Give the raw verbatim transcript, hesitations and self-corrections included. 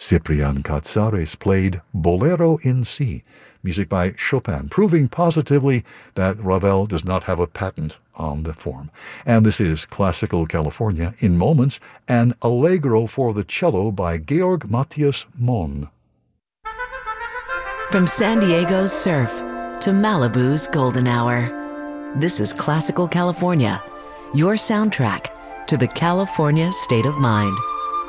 Ciprian Cazares played Bolero in C, music by Chopin, proving positively that Ravel does not have a patent on the form. And this is Classical California. In moments, an Allegro for the cello by Georg Matthias Mohn. From San Diego's surf to Malibu's golden hour, this is Classical California, your soundtrack to the California state of mind.